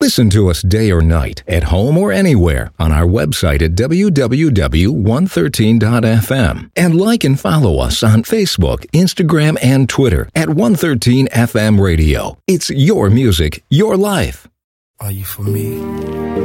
Listen to us day or night, at home or anywhere, on our website at www.113.fm. And like and follow us on Facebook, Instagram, and Twitter at 113 FM Radio. It's your music, your life. Are you for me?